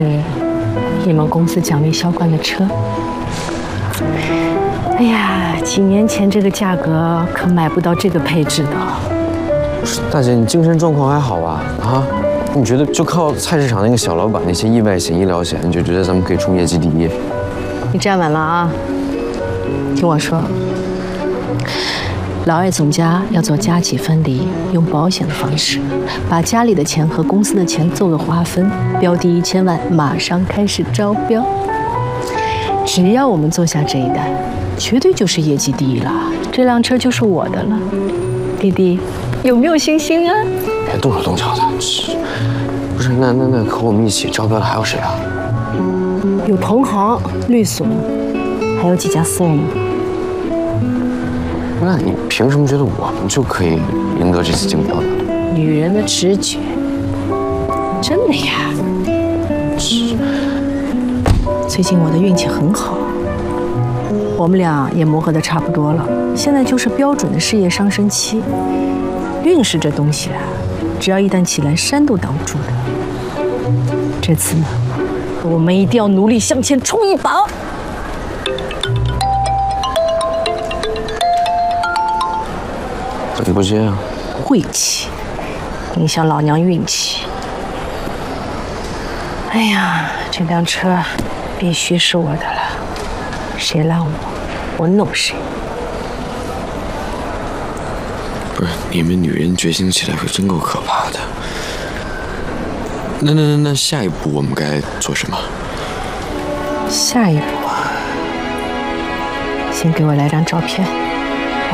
你们公司奖励销冠的车。哎呀，几年前这个价格可买不到这个配置的。 大姐，你精神状况还好吧？啊，你觉得就靠菜市场那个小老板那些意外险、医疗险，你就觉得咱们可以冲业绩第一？ 你站稳了啊！听我说，老二总家要做家企分离，用保险的方式，把家里的钱和公司的钱做个划分，标的1000万，马上开始招标。只要我们做下这一单，绝对就是业绩第一了，这辆车就是我的了。弟弟，有没有信心啊？ 别动手动脚的，不是那和我们一起招标的还有谁啊？ 有同行、律所，还有几家私人银行。 那你凭什么觉得我们就可以赢得这次竞标呢？ 女人的直觉，真的呀。最近我的运气很好，我们俩也磨合得差不多了，现在就是标准的事业上升期。运势这东西啊，只要一旦起来，山都挡不住的。这次呢，我们一定要努力向前冲一把。 怎么不接啊？ 晦气，影响老娘运气。哎呀，这辆车必须是我的了，谁拦我，我弄谁。 不是，你们女人决心起来可真够可怕的。那下一步我们该做什么？ 下一步，先给我来张照片。